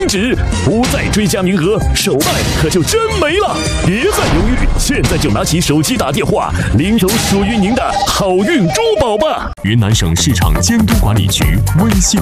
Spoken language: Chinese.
止，不再追加名额，手办可就真没了。别再犹豫，现在就拿起手机打电话，领走属于您的好运珠宝吧！ 云南省市场监督管理局微信